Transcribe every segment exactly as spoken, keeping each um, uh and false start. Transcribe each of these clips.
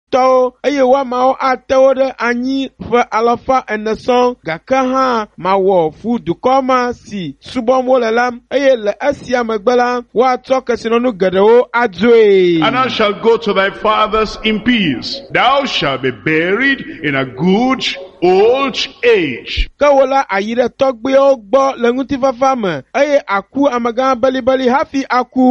tɔwo eye woamawo atewo ɖe anyi ƒe alafa ene sɔŋ gake hã mawɔ fu dukɔ ma si subɔm wole la eye le esia megbe la woatsɔ kesinɔnu geɖewo adzoe. And thou shalt go to thy fathers in peace. Thou shalt be buried in a good old age. Ke wola ayi ɖe tɔgbewo gbɔ le ŋutifafa me eye aku amegã belibeli hafi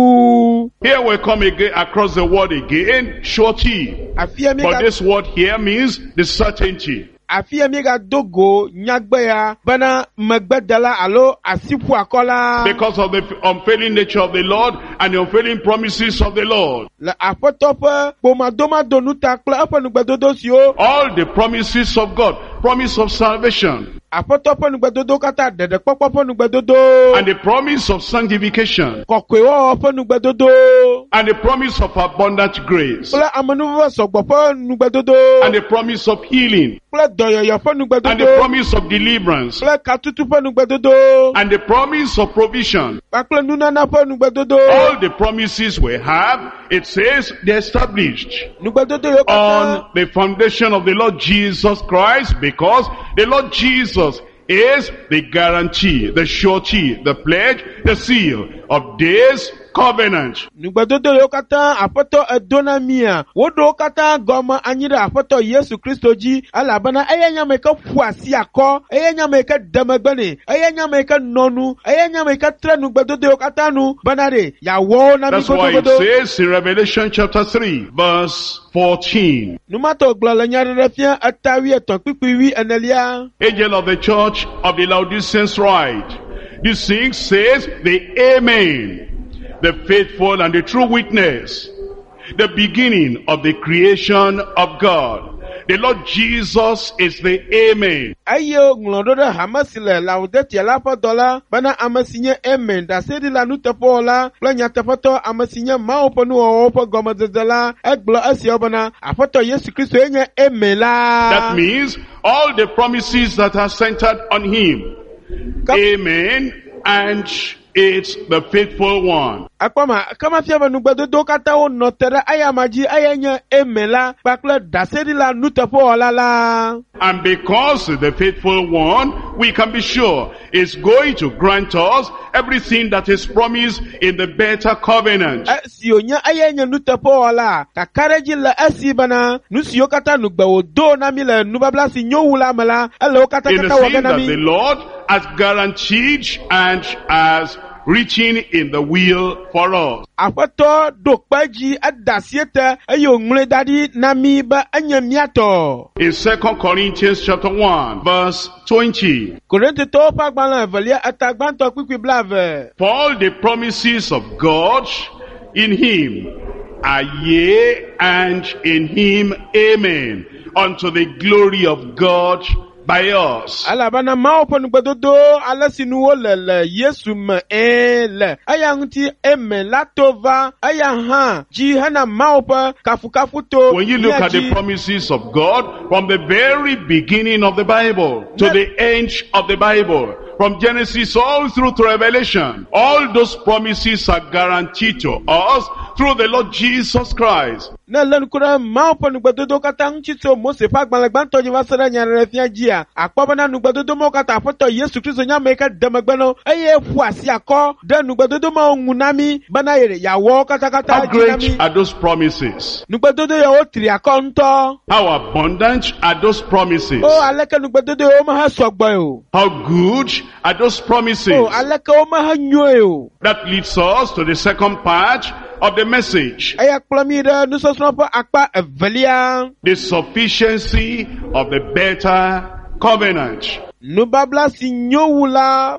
aku. Here we come again across the word again, surety. Afia mi But ga this word here means the certainty. afia mi ga dogo nyagbe ya bena megbedela alo asiƒu akɔla. Because of the unfailing nature of the Lord and the unfailing promises of the Lord. Le aƒetɔ ƒe ƒomadomado nu ta kple eƒe nugbedodo siwo. All the promises of God, promise of salvation, Aƒetɔ ƒe nugbedodo katã ɖeɖekpɔkpɔ ƒe nugbedodo. and the promise of sanctification, Kɔkɔewɔwɔ ƒe nugbedodo. and the promise of abundant grace, Kple amenuveve sɔgbɔ ƒe nugbedodo. and the promise of healing, Kple dɔyɔyɔ ƒe and the nugbedodo. promise of deliverance, Kple katutu ƒe nugbedodo. and the promise of provision. Kpakple nunana ƒe nugbedodo. All the promises we have, it says they're established Nugbedodo yiwo katã. on the foundation of the Lord Jesus Christ, because the Lord Jesus is the guarantee, the surety, the pledge, the seal of this covenant. Nugbedodo yiwo katã aƒetɔ edo na mia. Woɖo wo katã gɔme anyi ɖe aƒetɔ Yesu Kristo dzi elabena eye nya me ke ƒu asi akɔ, eye nya me ke de megbe nɛ, eye nya me ke nɔ nu, eye nya me ke tre nugbedodo yiwo katã nu bena ɖe yeawɔ wo na mi That's why it godogodo. says in Revelation chapter three, verse fourteen, Numato gblɔ le nyaɖeɖe fia etawi etɔ̃ kpikpi wi enelia. angel of the church of the Laodiceans write, this thing says the Amen, the faithful and the true witness, the beginning of the creation of God. The Lord Jesus is the Amen. Eye ŋlɔ ɖo ɖe hame si le Laodicea la ƒe dɔ la bena ame si nye Amen ɖaseɖila nuteƒewɔla kple nyateƒetɔ ame si nye Mawu ƒe nuwɔwɔwo ƒe gɔmedzedze la egblɔ esiawo bena aƒetɔ Yesu Kristo nye Amen la. That means all the promises that are centered on Him. Ka- Amen, and it's the faithful one. Akpɔma kama fia be nugbedodo katã wonɔ te ɖe eya ma dzi eye nye Amen la kpakple ɖaseɖila nuteƒewɔla la. And because the faithful one, we can be sure, is going to grant us everything that is promised in the better covenant. Esi wònye eye nye nuteƒewɔla kakaɖedzi le esi bena nu siwo katã nugbe wòdo na mi le nubabla si nyo wu la me la ele wo katã In the katã wɔ thing ge na that mi. the Lord has guaranteed and has written in the will for us. Aƒetɔ ɖo kpe dzi eda asi te eye wòŋlɔe da ɖi na mi be enye míatɔ. In Second Corinthians chapter one, verse twenty, Korintitɔwo ƒe agbalẽ evelia eta gbãtɔ kpikpi blaeve. for all the promises of God in Him are yea, and in Him amen, unto the glory of God by us. Elabena Mawu ƒe nugbedodo ale si nuwo le le Yesu me ɛɛ le eya ŋuti eme la to va eya hã dzi hena Mawu ƒe kafukafu to. When you look mía at the dzi. promises of God from the very beginning of the Bible to Ne- the end of the Bible, from Genesis all through to Revelation, all those promises are guaranteed to us through the Lord Jesus Christ. Ne le ŋku ɖe Mawu ƒe nugbedodo katã ŋuti tso Mose ƒe agbalẽ gbãtɔ dzi va se ɖe nyaɖeɖe fia dzia, akpɔ bena nugbedodo mawo katã aƒetɔ Yesu Kristo nye ame yi ke de megbe na wo eye ƒu asi akɔ ɖe nugbedodo mawo ŋu na mi bena ye- yeawɔ wo katã katã How dzi na great mi. are those promises? Nugbedodo yawo tri akɔ ŋutɔ. How abundant are those promises? O aleke nugbedodo yawo mehe sɔgbɔe o. How good are those promises? O aleke wo mehe nyoe o. That leads us to the second part of the message. Eya kplɔ mi ɖe nusɔsrɔ̃ ƒe akpa evelia. The sufficiency of the better covenant. Nubabla si nyo wu la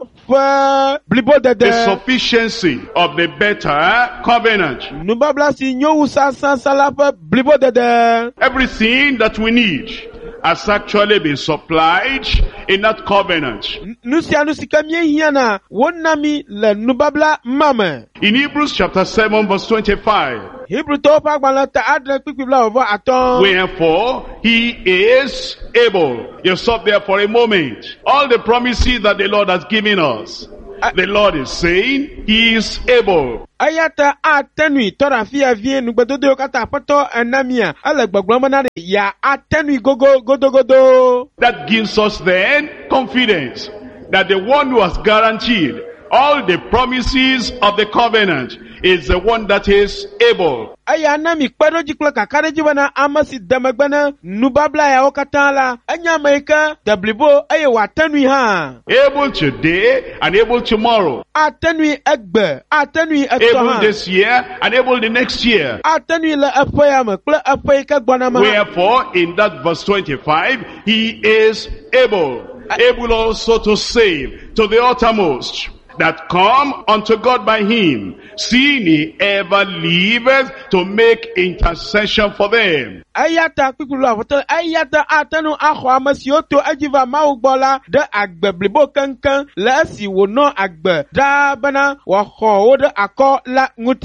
ƒe blibo The dede. sufficiency of the better covenant. Nubabla si nyo wu sasasa la ƒe blibo dede. Everything that we need has actually been supplied in that covenant. Nu sia nu si ke míehiãna wona mi le nubabla ma me. In Hebrews chapter seven verse twenty-five, Hebrewtɔwo ƒe agbalẽ ta adre kpikpi blaeve atɔ̃. wherefore he is able. You stop there for a moment. All the promises that the Lord has given us, The Lord is saying he is able. Ayata atenui tora fia vie nugbedodo kata apoto enamia ale gbogbo na ya atenui gogo godogodo. That gives us then confidence that the one who has guaranteed all the promises of the covenant is the one that is able. Aya nami kpero jiklo kakare jibana amasi damagbana nubabla ya okatala anya maika dablibo aye watenui ha. Able today and able tomorrow. Atenui egbe, atenui Able etoha. this year and able the next year. Atenui la apoyama, kle apoyika gwanama. Wherefore, in that verse twenty-five, he is able. Able also to save to the uttermost that come unto God by him, seeing he ever liveth to make intercession for them. Ayata kpikulu avoto ayata atanu akho amasioto ajiva maugbola de agbe blibo kankan la si wono agbe da bana wa kho wo de akọ la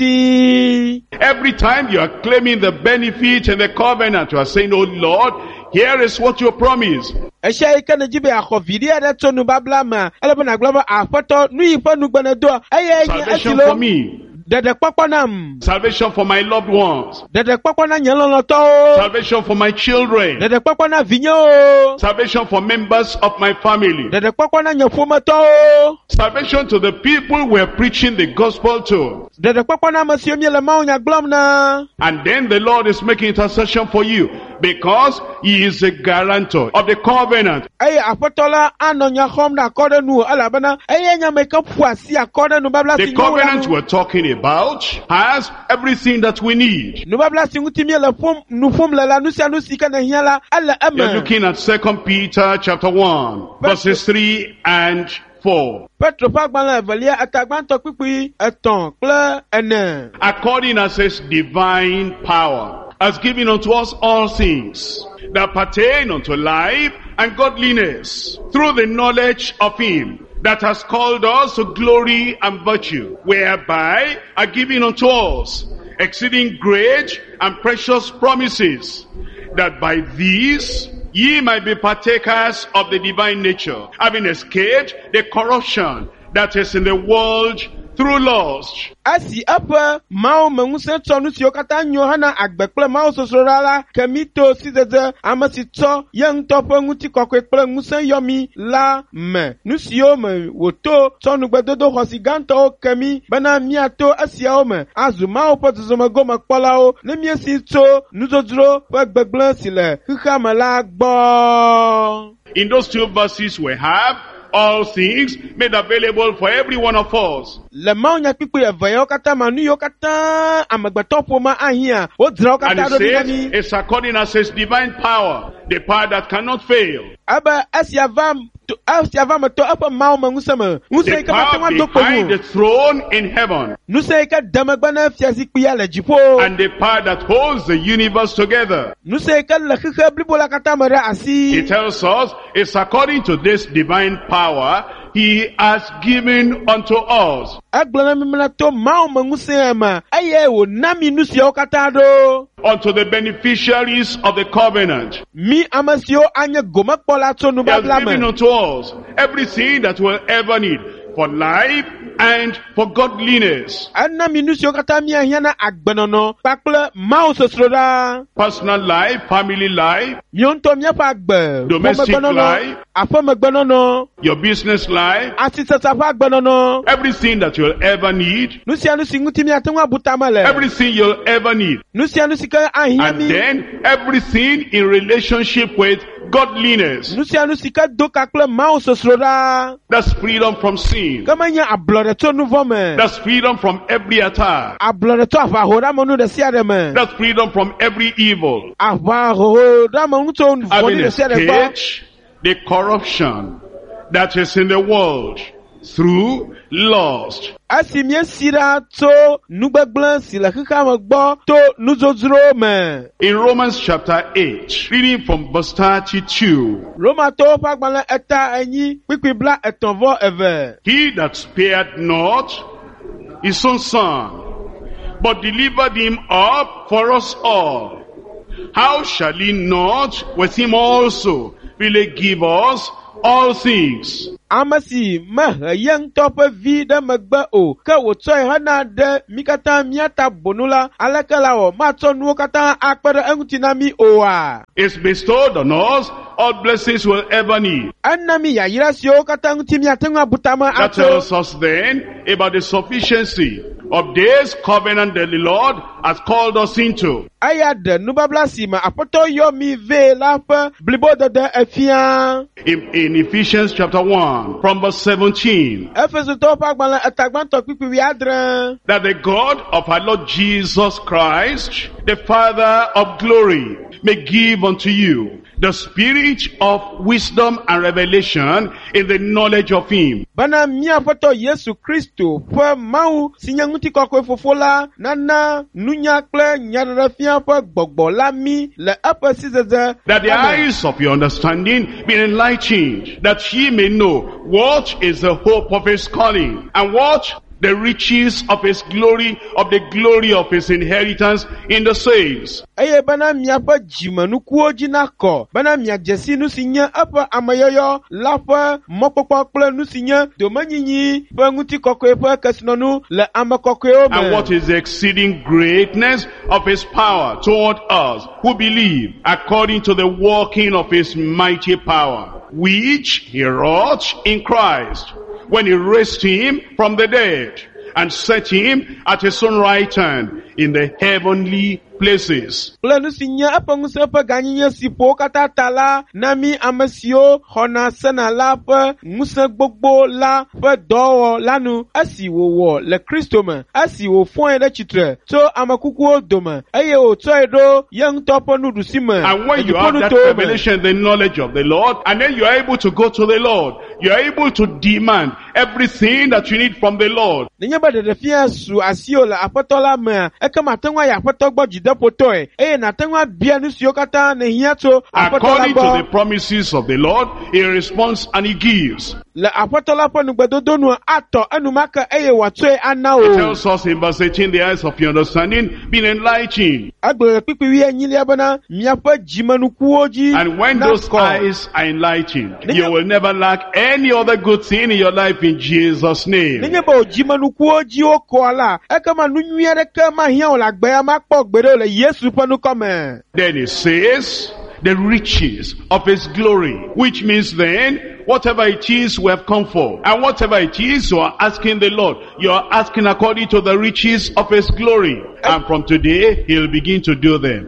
nguti. Every time you are claiming the benefit and the covenant, you are saying, oh Lord, here is what you promise. Esha ikane jibe akho vidia de tonu babla ma elebana glova afoto nu ifo nu gbana do aye yin Salvation for asilo me. dede kpakpanam Salvation for my loved ones. dede kpakpana nyeloloto Salvation for my children. dede kpakpana vinyo Salvation for members of my family. dede kpakpana nyafumato Salvation to the people we're preaching the gospel to. dede kpakpana masio miele maunya glom na. And then the Lord is making intercession for you because he is a guarantor of the covenant. Aye apotola anonya khom na akode nu alabana aye nya make puasi akode nu babla The sinyo covenant we're talking about has everything that we need. nu babla singuti mi le fom nu fom le la nu sia nu sika na hiala ala You're ema looking at Second Peter chapter one, verses three and four. Petro pagbala evelia atagbanto pipi eton kle ene According as his divine power has given unto us all things that pertain unto life and godliness through the knowledge of him that has called us to glory and virtue, whereby are given unto us exceeding great and precious promises, that by these ye might be partakers of the divine nature, having escaped the corruption that is in the world through lust. asi apa mao menguse tonu sio kata nyohana agbekple mao sosorala kemito sizeze amasito yang topo nguti kokwe kple nguse yomi la me nusio me woto tonu gbedodo hosiganto kemi bana miato asia me azu mao potuzoma goma kpolao ne miesi to nuzodro gbegble sile hikamala gbo. In those two verses we have all things made available for every one of us. Le mao nya pipo evayo kata manu yo kata amagbeto poma ahia o dra And kata it do says ni it's according as his divine power, the power that cannot fail. aba asiavam to asiavam to apa mao mangusama The musai ka power batwa do behind the pomu throne in heaven, nusai ka damagbana fiasi kuya la jipo and the power that holds the universe together. nusai ka la khikha blibola kata mara asi It tells us it's according to this divine power he has given unto us. aglana mimna to mao mangusama aye wo nami nusio kata do Unto the beneficiaries of the covenant. mi amasio anya goma kpola to nu He has babla given me unto us everything that we'll ever need for life and for godliness. anna minusio kata mi ahia na agbenono pakle mao sosroda Personal life, family life, mionto mi fa agbe Domestic life. afoma gbenono your business life, asitata fa gbenono everything that you'll ever need, nusia nusi nguti mi atenwa butamale everything you'll ever need. nusia nusi ka ahia And mi then everything in relationship with godliness. nusia nusi ka doka kle mao sosroda That's freedom from sin. kama nya ablore to nouveau me That's freedom from every attack. ablore to afa hora monu de sia de me That's freedom from every evil. afa ho da monu to voni Having de sia de ba escaped the corruption that is in the world through lust. asimie sira to nugbegble si le khika me gbo to nuzozro me In Romans chapter eight, reading from verse thirty-two. Roma to fa gbale eta enyi pipi bla etonvo eve He that spared not his own son, but delivered him up for us all, how shall he not with him also really give us all things. Amasi mahayang tope vida magba o ka wotsoi hana de mikata miata bonula alakalawo matonu kata akpara angutinami oa. It's bestowed on us all blessings we'll ever need. Annami ya yirasio kata angutimi atenga butama That ato. tells us then about the sufficiency of this covenant that the Lord has called us into. Ayad nubablasi ma apoto yo mi ve lapa bliboda de efia. In, in Ephesians chapter one, from verse seventeen, Efesu topa gbala etagbanto pipi wiadra. that the God of our Lord Jesus Christ, the Father of glory, may give unto you the spirit of wisdom and revelation in the knowledge of Him. Bana mia foto Yesu Kristo fwe mau sinyanguti kokwe fofola nana nunya kle nyarafia fwe gbogbo lami le apa sizeze. That the Amen. eyes of your understanding be enlightened, that ye may know what is the hope of His calling, and what the riches of His glory, of the glory of His inheritance in the saints. Aye bana mia pa jimanu kuoji nako. Bana mia jesi nusinya apa amayoyo lafa mokokwa kle nusinya domanyinyi fwe nguti kokwe fwe kasinonu le ama kokwe ome. And what is the exceeding greatness of His power toward us who believe, according to the working of His mighty power, which He wrought in Christ, when He raised Him from the dead and set Him at His own right hand in the heavenly places. Planu sinya apa ngusa pa ganyinya sipo kata tala nami amasio hona sana la pa ngusa gbogbo la pa dowo lanu asi wo wo le Kristo ma asi wo fon de chitre so amakuku odoma aye o to edo yang topo nudu sima. And when you have that revelation, the knowledge of the Lord, and then you are able to go to the Lord, you are able to demand everything that you need from the Lord. Ninya ba de fia su asio la apotola ma e kama tengwa ya apotogbo jide potoe e na tengwa bia nu sio kata na hiato apotola According to bo the promises of the Lord, He responds and He gives. le apotola po nugbedodo nu ato enumaka eye watoe ana It o. tells us in verse eighteen, the eyes of your understanding being enlightened. Agbe pipi wi enyili abana miapa jimanu kuoji. And when those eyes are enlightened, you will never lack any other good thing in your life in Jesus' name. Ninye ba jimanu kuoji o koala. Ekama nunyere kama hiya o lagbe amakpo gbere le Yesu panu kome. Then it says, the riches of His glory, which means then, whatever it is we have come for, and whatever it is you are asking the Lord, you are asking according to the riches of His glory. And from today, He'll begin to do them.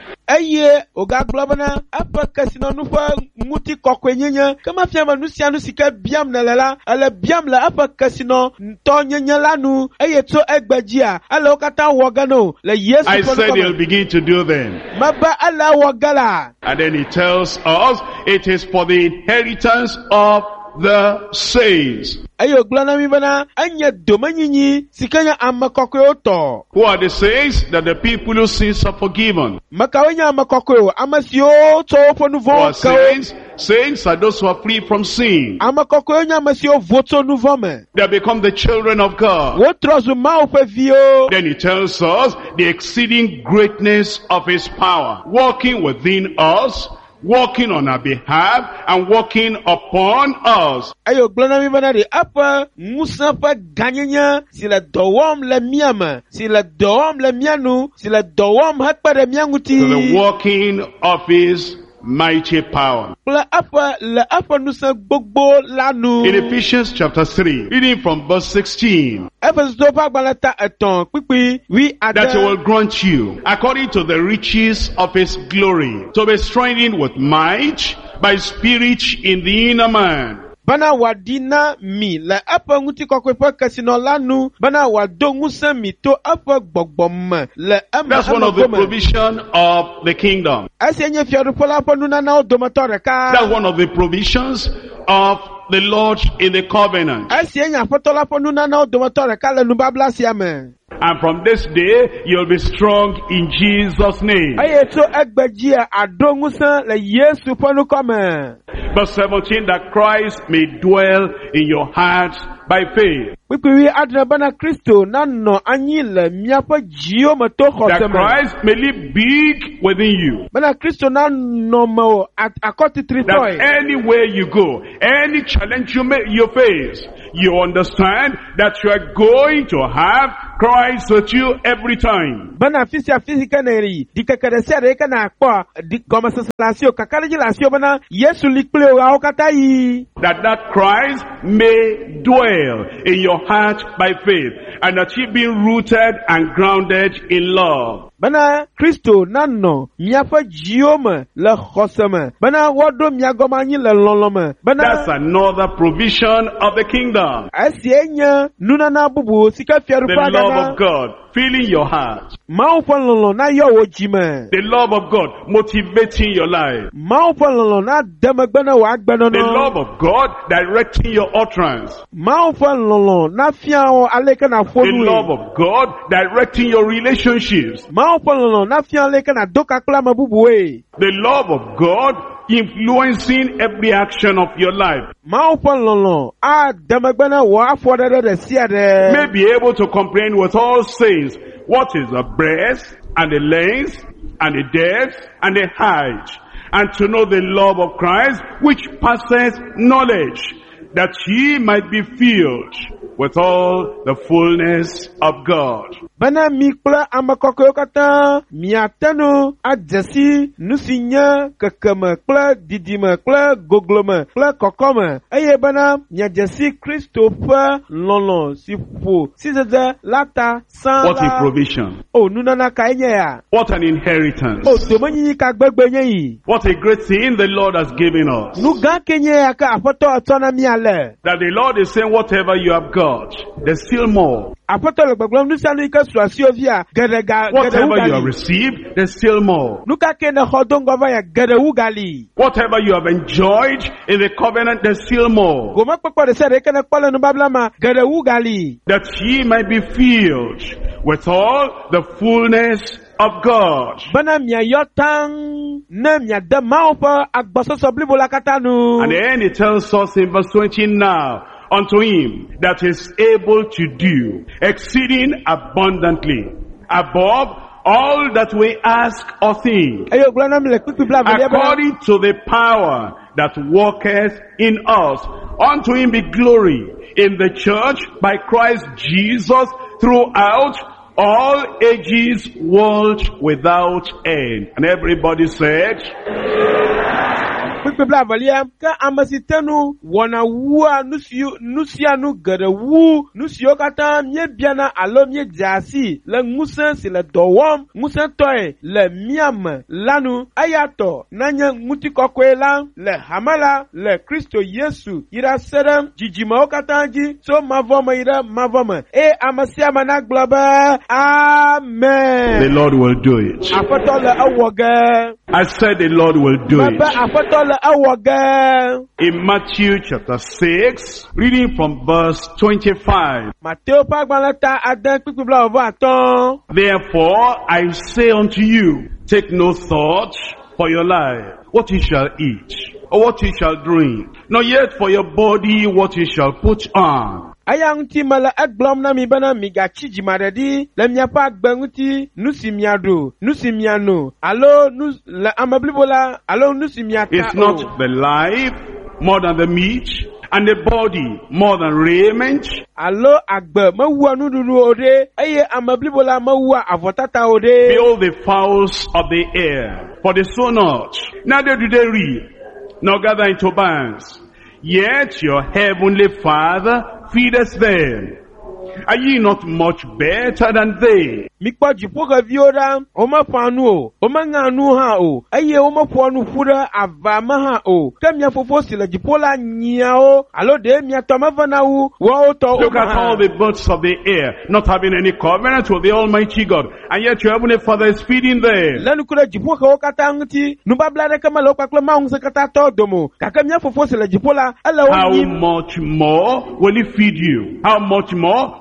Eye oga globana apa kasino nufa muti kokwenyenya kama fiama nusia nusika biam na lela ala biam la apa kasino to nyenya lanu eye to egbajia ala okata wogano le Yesu I panu said kome. He'll begin to do them. Maba ala wogala. And then He tells us, it is for the inheritance of the saints. Ayo glana mi bana anya domanyinyi sikanya amakokwe oto. Who are the saints? That the people whose sins are forgiven. Makawenya amakokwe amasio to ponu Who are vo. saints? Saints are those who are free from sin. Amakokwe nya amasio voto nuvome. They become the children of God. Wotrozu maupe vio. Then He tells us the exceeding greatness of His power, working within us, working on our behalf, and working upon us. Ayo glana mi bana de apa musa pa ganyenya sila dowom le miama sila dowom le mianu sila dowom hakpa de mianguti. To the working of His mighty power. Pla apa le apa nusa gbogbo lanu. In Ephesians chapter three, reading from verse sixteen, Efesu to pa gbalata eton pipi wi that He ada. will grant you, according to the riches of His glory, to be strengthened with might by Spirit in the inner man. Bana wadina mi la apa nguti kokwe pa kasino lanu bana wadongu se mi to apa gbogbom le ama. That's one of the provision of the kingdom. Asi enye fiaru pola pa nuna na odomatore ka. That's one of the provisions of the Lord in the covenant. Asi enye apotola pa nuna na odomatore ka le nubabla siame. And from this day, you'll be strong in Jesus' name. Aye to egbejia adongu se le Yesu panu kome. Verse seventeen, that Christ may dwell in your hearts by faith. Kpikpiwi adre bana Kristo na no anyi le miaƒe dziwo me to That xɔse me. Christ may live big within you. Bana Kristo na no me o akɔtitri That tɔe. anywhere you go, any challenge you may, you face, you understand that you are going to have Christ with you every time. Bana fisia fisika na ri di kekere sia de kana akpɔ di gɔmesese le asi o kakari dzi le asi o bana Yesu li kple o awo katã yi. That that Christ may dwell in your heart by faith, and that ye be rooted and grounded in love. Bana Kristo na no miaƒe dziwo me le xɔse me. Bana woɖo mia gɔme anyi le lɔlɔ me. That's Bana another provision of the kingdom. esie nye nunana bubu si ke The fiaɖuƒe love aɖe of God filling your heart. Mawu ƒe lɔlɔ na yɔ wo dzi me. The love of God motivating your life. Mawu ƒe lɔlɔ na de megbe na wò The agbenɔnɔ. love of God directing your utterance. Mawu ƒe lɔlɔ na fia wo aleke na ƒo The nu. love of God directing your relationships. Mawu ƒe lɔlɔ na fia aleke na do kakple ame bubuwoe. The love of God influencing every action of your life. Mawu ƒe lɔlɔ a de megbe na wò afɔɖeɖe ɖe sia May ɖe. be able to comprehend with all saints what is the breadth and the length and the depth and the height, and to know the love of Christ which passes knowledge, that ye might be filled with all the fullness of God. Bena mi kple ame kɔkɔewo katã miate nu adzesi nu si nye kekeme kple didime kple goglome kple kɔkɔme eye bena miadzesi Kristo ƒe lɔlɔ si ƒo sisede la ta sã What a la. provision. O nunana kae nye ya. What an inheritance. O domenyinyi ka gbegbe nye yi. What a great thing the Lord has given us. Nu gã ke nye ya ke aƒetɔ etsɔ na mi ale. That the Lord is saying whatever you have got, there's still more. Aƒetɔ le gbegblɔm nu sia nu yi ke srɔ̃ asiwo via geɖe ga geɖe wu Whatever you have gali. received, there's still more. Nu ka ke ne xɔ do ŋgɔ va ya geɖe wu gali. Whatever you have enjoyed in the covenant, there's still more. Gomekpekpe ɖe sia ɖe yi ke ne kpɔ le nubabla me geɖe wu gali. That ye might be filled with all the fullness of God. Bena miayɔ taŋ ne miade Mawu ƒe agbɔsɔsɔ blibo la katã nu. And then it tells us in verse twenty now, unto him that is able to do exceeding abundantly above all that we ask or think, Eye gblɔ na mi le kpikpi bla avelia be. according to the power that worketh in us. Unto him be glory in the church by Christ Jesus throughout all ages, world without end. And everybody said, Kpikpi bla avelia ke ame si te nu wɔna wua nu siwo nu sia nu geɖe wu nu siwo katã míebiana alo míedze asi le ŋusẽ si le dɔ wɔm ŋusẽtɔe le mía me la nu eya tɔ nanye ŋutikɔkɔe la le hame la le Kristo Yesu yi ɖe se ɖe dzidzimewo katã dzi tso mavɔ me yi ɖe mavɔ me eye ame sia ame nagblɔ be the amen. Lord will do it. Aƒetɔ le ewɔ ge. I said the Lord will do Mebe it. aƒetɔ le ewɔ ge. In Matthew chapter six, reading from verse twenty-five. Mateo ƒe agbalẽ ta ade kpikpi bla wòvɔ atɔ̃. Therefore I say unto you, take no thought for your life, what you shall eat, or what you shall drink, nor yet for your body what you shall put on. Eya ŋuti mele egblɔm na mi bena migatsi dzimaɖeɖi le miaƒe agbe ŋuti nu si miaɖu, nu si miano, alo nu le ame blibo la, alo nu si miata It's o. not the life more than the meat, and the body more than raiment. Alo agbe mewua nuɖuɖu o ɖe, eye ame blibo la mewua avɔtata o ɖe. Behold the fowls of the air, for they sow not, neither do they reap, nor gather into barns, yet your heavenly Father feedeth them. Are ye not much better than they? Mikpɔ dziƒoxeviwo ɖa, womeƒã nu o, womeŋa nu hã o, eye womeƒoa nu ƒu ɖe ava me hã o. Ke mia fofo si le dziƒo la nyia wo, alo ɖe mia tɔ meve na wu, woawo tɔ Look wo at all hã. the birds of the air, not having any covenant with the Almighty God, and yet your heavenly Father is feeding them. Le nuku ɖe dziƒoxewo katã ŋuti, nubabla aɖeke mele wo kpakple Mawu ŋusẽ katã tɔ dome o, gake mia fofo si le dziƒo la, ele wo How nyim. much more will he feed you? How much more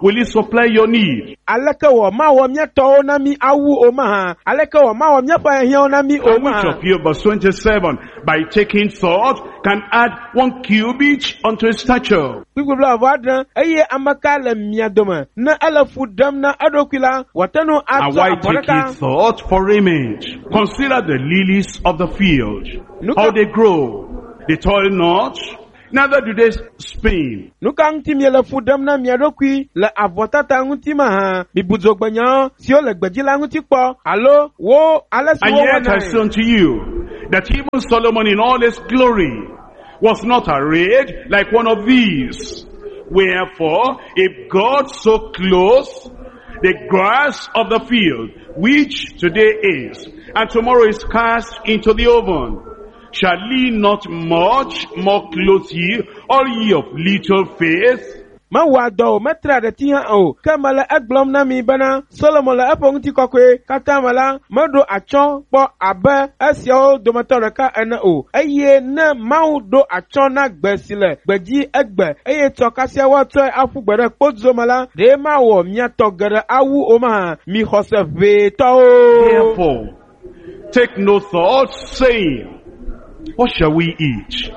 will He supply your need? Aleke wo ma wo mieto na mi awu o ma ha. Aleke wo ma wo miefa ehia na mi o And ma which ha. of you, verse twenty-seven, by taking thought, can add one cubit unto his stature? People love adran eye amaka le miadoma na alafu dam na adokwila watano And ato why take ye aboraka. thought for raiment? Consider the lilies of the field, Look how at- they grow. They toil not, neither do they spin. Nuka ngti mi le fudam na miadokwi le avotata nguti ma ha bibudzo gbanya si o le gbejila nguti po alo wo ale si And wo yet I say wana unto you, that even Solomon in all his glory was not arrayed like one of these. Wherefore, if God so clothes the grass of the field, which today is, and tomorrow is cast into the oven, shall He not much more clothe ye, all ye of little faith? ma wa do metra de ti ha o kamala eglom na mi bana Solomon le epo nguti kokwe kata mala mado achon po abe esio do motoraka ena o eye na mau do achon na gbesile gbeji egbe eye to kasia wa to afu gbere podzo mala de ma wo miato gere awu o ma mi joseph ve to o. Therefore, take no thought, saying, what shall we eat?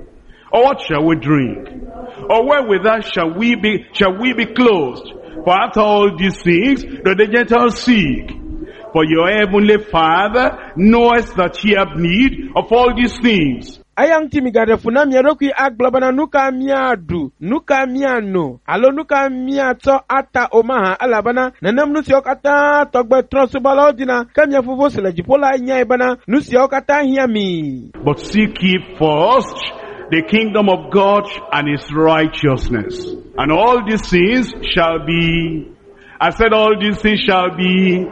Or what shall we drink? Or wherewith shall we be shall we be clothed? For after all these things do the Gentiles seek. For your heavenly Father knoweth that ye have need of all these things. Ayang timi gade funa miaroki aglobana nuka miadu nuka miano alo nuka miato ata omaha alabana nanam nusi okata togbe transubala odina kamia fuvo sele jipola nya ibana nusi okata hiami. But seek ye first the kingdom of God and his righteousness, and all these things shall be, I said all these things shall be.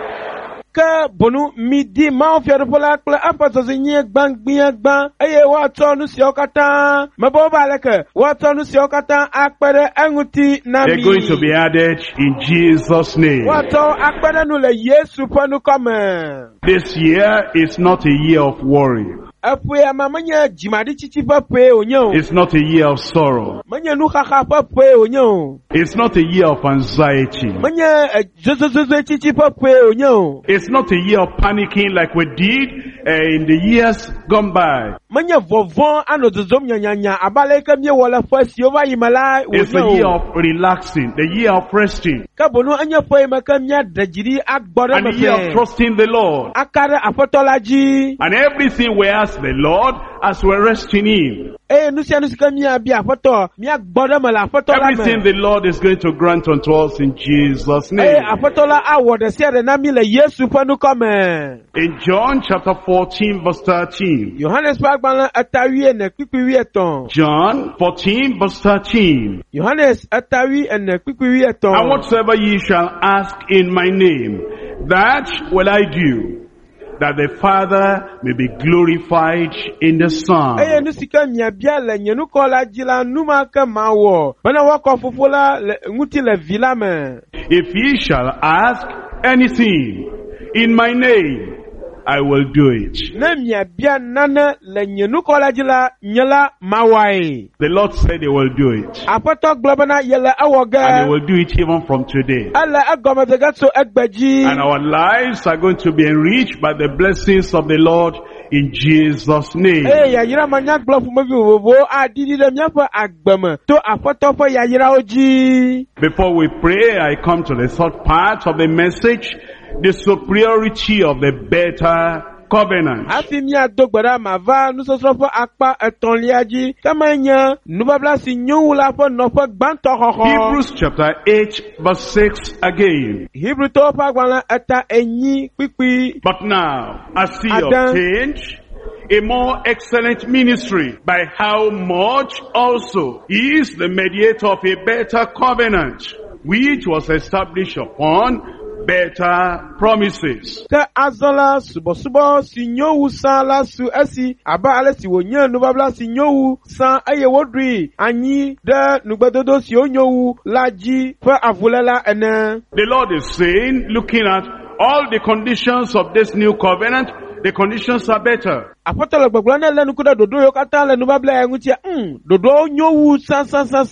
Ka bonu midi ma ofiado pola kle apato zinye gbang gbang eye wa to nusi okata mabo baleke wa to nusi okata akpere enguti nami. They're going to be added in Jesus' name. Wa to akpere nu le Yesu panu come. This year is not a year of worry. Apwe amamanya jimadi chichi pape onyo. It's not a year of sorrow. Manya nuhaha pape onyo. It's not a year of anxiety. Manya zozozozo chichi pape onyo. It's not a year of panicking like we did uh, in the years gone by. Manya vovon ano zozom nyanya abale kamye wala fasi over imala onyo. It's the year of relaxing, the year of resting, Kabono anya foye makamya dajiri akbore and the year of mafe. trusting the Lord. Akare apotolaji. And everything we ask the Lord as we're resting in. Eh nusia nusika miya bi apoto miya akbore mala apotola Everything me. the Lord is going to grant unto us in Jesus' Eh name. apotola awo de siya de nami le Yesu panu come. In John chapter fourteen verse thirteen. Yohanes pagbala atawi ene kwikiwi eton. John fourteen verse thirteen. Yohanes atawi ene kwikiwi eton. And whatsoever ye shall ask in my name, that will I do, that the Father may be glorified in the Son. Eye nusika miya bia le nyenu kola jila numa ke mawo. Bana wako fufola le nguti le vila me. If ye shall ask anything in my name, I will do it. Ne miya bia nane le nyenu kola jila nyela mawai. The Lord said he will do it. Apoto globana yele awoge. And he will do it even from today. Ala agomedegatso egbeji. And our lives are going to be enriched by the blessings of the Lord in Jesus' name. Eh ya yira manya glofu mavi wowo adidi de miafa agbeme to apoto fo ya yira oji. Before we pray, I come to the third part of the message, the superiority of the better covenant. Afi mi adogbara mava nusosofo akpa etonliaji kamanya nubabla si nyula fo nofo gbanto hoho. Hebrews chapter eight verse six again. Hebrew to pagwana eta enyi pipi. But now, as he Adam. obtained a more excellent ministry, by how much also he is the mediator of a better covenant, which was established upon better promises. Ka azola subo subo si nyowu san la su esi aba ale si wonye nubabla si nyowu san eye wodri anyi de nugbedodo si onyowu laji fe avulela ene. The Lord is saying, looking at all the conditions of this new covenant, the conditions are better. Apotolo gbogbo na lenu kuda dodo yo kata lenu babla engutia mm dodo nyowu san san san san.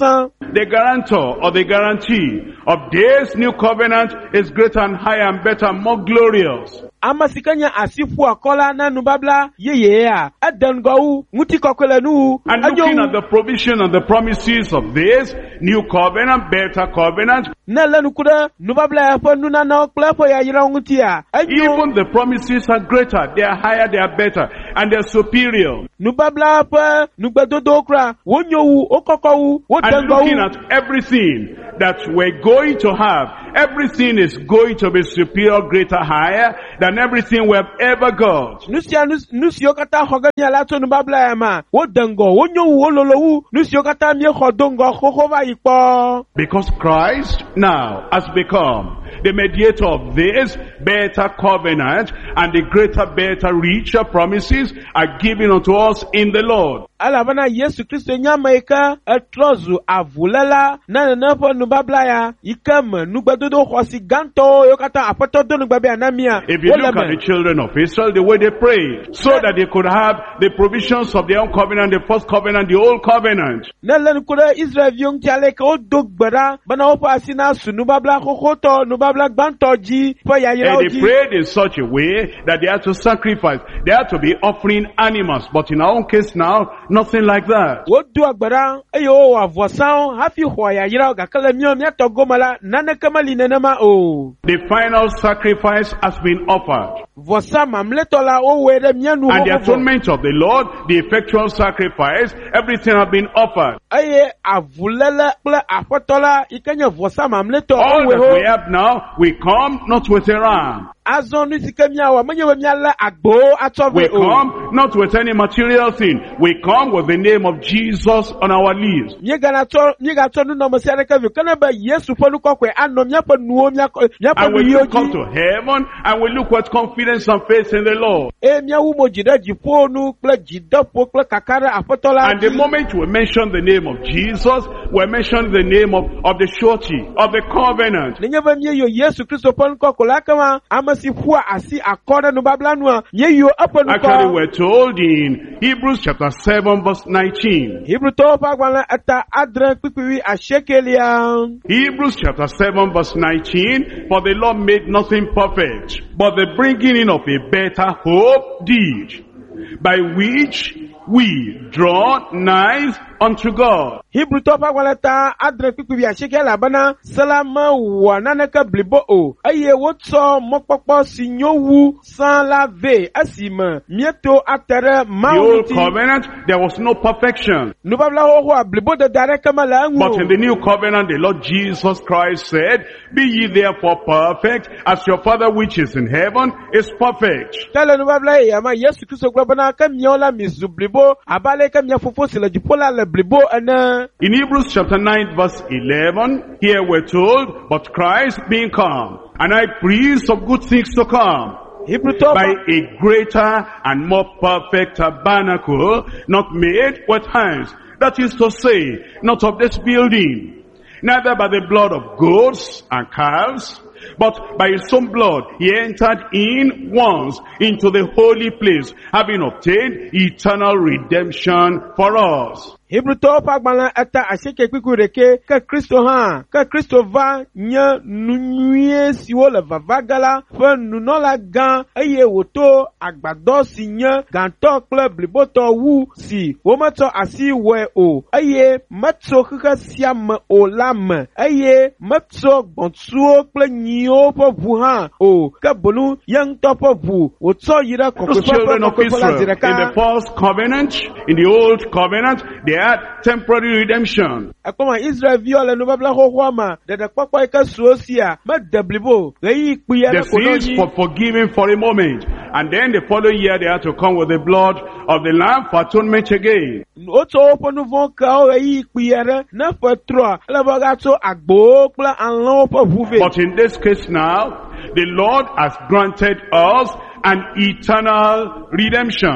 the guarantor or the guarantee of this new covenant is greater and higher and better and more glorious. Amasikanya asifu akola na nubabla yeye ya adango nguti kokwele nu. And looking at the provision and the promises of this new covenant, better covenant, na nukuda nubabla ya po nuna na oklepo ya yira nguti ya. Even the promises are greater, they are higher, they are better, and they are superior. Nubabla pa nubadodokra wonyo okokowu and looking at everything that we're going to have, everything is going to be superior, greater, higher than everything we have ever got. Nusia nusio kata hoganya lato nubabla ya ma wodango wonyo wololowu nusio kata mie hodongo hohova ipo. Because Christ now has become the mediator of this better covenant, and the greater, better, richer promises are given unto us in the Lord. Alabana Yesu Kristo nyama ika etrozu avulela na napo nubabla ya ikam nubadodo hosi ganto yokata apoto do nubabe anamia. If you look at the children of Israel, the way they prayed, so that they could have the provisions of their own covenant, the first covenant, the old covenant. Na len kuda Israel yung chale ka odog bara bana opa asina su nubabla hohoto nubabla ganto ji po ya yira oji. And they prayed in such a way that they had to sacrifice. They had to be offering animals. But in our own case now, nothing like that. Wodu agbara ayo wa vosan hafi ho ya yira ga kala miyo mi to gomala nana kamali nenema o. The final sacrifice has been offered. Vosa mamletola o were mianu ho. And the atonement of the Lord, the effectual sacrifice, everything has been offered. Aye avulela ple apotola ikanya vosa mamleto all that we have now, we come not with a ram. We come not with any material thing. We come with the name of Jesus on our lips. And we look up to heaven and we look with confidence and faith in the Lord. And the moment we mention the name of Jesus, we mention the name of, of the surety, of the covenant. Actually, we're told in Hebrews chapter seven verse nineteen. Hebrews chapter seven verse nineteen, for the Lord made nothing perfect, but the bringing in of a better hope did, by which we draw nigh unto God. Hebrew topa walata adre pipi ya sheke la bana salama wanana ka blibo o aye wotso mokpokpo sinyowu san lave asima mieto atere mauti. The old covenant there was no perfection. Nubabla ho blibo de dare kamala angu. But in the new covenant the Lord Jesus Christ said, be ye therefore perfect as your Father which is in heaven is perfect. Tell nubabla ya ma Yesu Kristo globana kamiola mizublibo abale kamya fofo sila jupola le blibo ana. In Hebrews chapter nine verse eleven, here we're told, but Christ being come, and high priest of good things to come, by a greater and more perfect tabernacle, not made with hands, that is to say, not of this building, neither by the blood of goats and calves, but by his own blood he entered in once into the holy place, having obtained eternal redemption for us. Hebrew topa gbala ata asheke kukureke ka Kristo ha ka Kristo va nya nunye siwo le vavagala fe nunola gan eye woto agbado si nya ganto kle bliboto wu si wo mato asi we o eye matso kaka siam o lam eye matso gbontuo kle nyo po bu ha o ka bolu yang to po bu woto yira ko the children of Israel in the first covenant, in the old covenant, they had temporary redemption. Akoma Israel viola no babla ho homa de de kwakwa ka suosia ma deblibo reyi kpuya the sins for forgiving for a moment, and then the following year they had to come with the blood of the lamb for atonement again. Oto ponu von ka reyi kpuya na patro la bagato agbo kla anlo po vuve. But in this case now, the Lord has granted us an eternal redemption.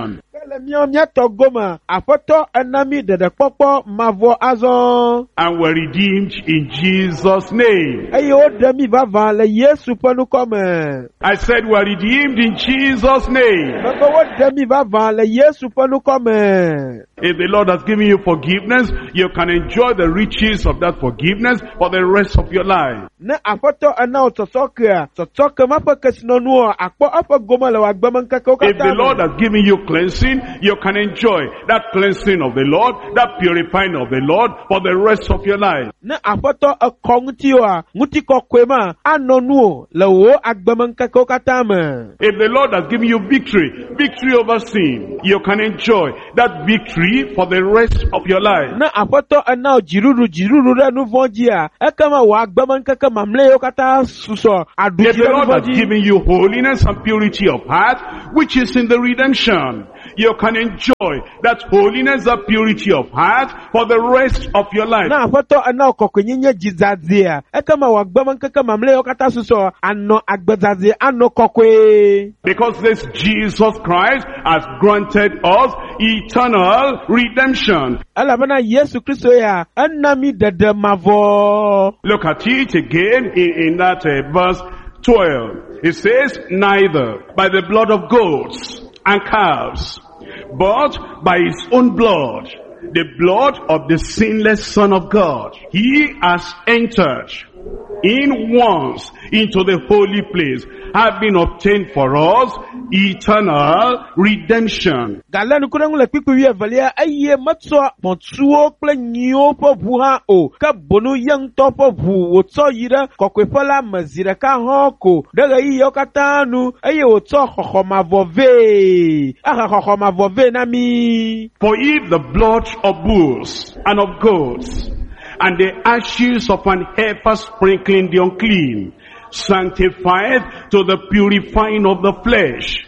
Le mia mia togoma afoto enami dede popo mavo azon. And were redeemed in Jesus' name. Ayo demi vava le Yesu panu come. I said we're redeemed in Jesus' name. Baba wo demi vava le Yesu panu come. If the Lord has given you forgiveness, you can enjoy the riches of that forgiveness for the rest of your life. Na afoto ana otosoke totoke mapa kesino nuo akpo apa goma le wagbaman kaka okata. If the Lord has given you cleansing, you can enjoy that cleansing of the Lord, that purifying of the Lord for the rest of your life. Na afoto akonguti wa nguti kokwema ano nuo le wo agbaman kaka okata me. If the Lord has given you victory, victory over sin, you can enjoy that victory for the rest of your life. Na afoto ana jiruru jiruru re nu vonjia ekama wa agbaman kaka mamle okata suso adu. If the Lord has given you holiness and purity of heart, which is in the redemption, you can enjoy that holiness and purity of heart for the rest of your life. Na afoto ana kokwenye jizazia ekama wa agbaman kaka mamle okata suso ano agbazazi ano kokwe. Because this Jesus Christ has granted us eternal redemption. Alabana Yesu Kristo ya anami dede mavo. Look at it again in, in that uh, verse twelve. It says, neither by the blood of goats and calves, but by his own blood, the blood of the sinless Son of God. He has entered in once into the holy place, having obtained for us eternal redemption. Galanu kuna ngule piku wi avalia aye matso pontuo kle nyo po buha o ka bonu yang to po bu otso yira kokwefala mazira ka hoko daga yi yokatanu aye otso khokhoma vove aha khokhoma vove nami. For if the blood of bulls and of goats and the ashes of an heifer sprinkling the unclean sanctified to the purifying of the flesh,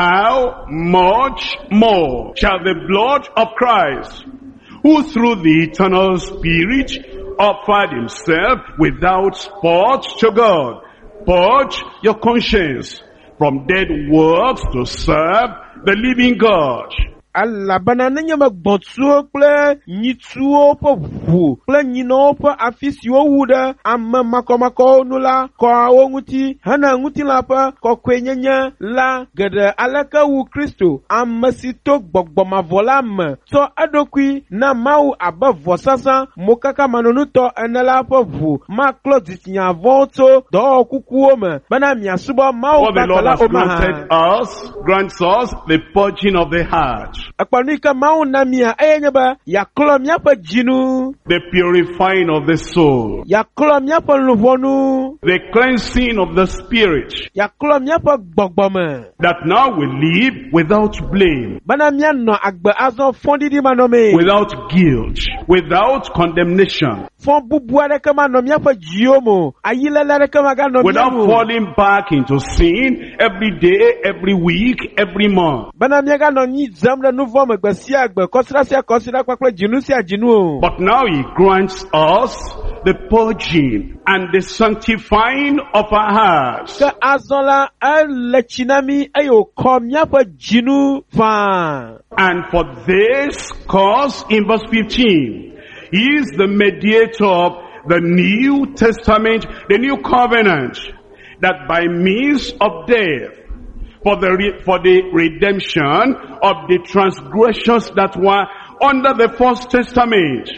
how much more shall the blood of Christ, who through the eternal Spirit offered himself without spot to God, purge your conscience from dead works to serve the living God? Allah banana nyama gbotsuo kple nyitsuo po vu kple nyino po afisi wuda amma makomako nula ko awonguti hana nguti la pa ko kwenyenya la gede alaka wu Kristo amma sito gbogboma volam so adokwi na mau abavo sasa mokaka manonuto enela po vu ma cloditinya voto do kukuo me bana miasuba mau For the Lord bakala has omaha granted us, grants us the purging of the heart, akpanika maunamia enyeba ya klomia pa jinu the purifying of the soul, ya klomia pa luvonu the cleansing of the spirit, ya klomia pa gbogbome that now we live without blame, bana mia no agbe azon fondi di manome without guilt, without condemnation, fon bubuare kama no mia pa jiomo ayilele kama ga no without mia falling back into sin every day, every week, every month. bana mia ga no ni zamre nouveau me gbesi agbe kosira sia kosira kwakle jinu sia jinu. But now he grants us the purging and the sanctifying of our hearts. Ka azola elechinami ayo komia pa jinu fa. And for this cause, in verse fifteen, he is the mediator of the New Testament, the New Covenant, that by means of death, for the re- for the redemption of the transgressions that were under the First Testament,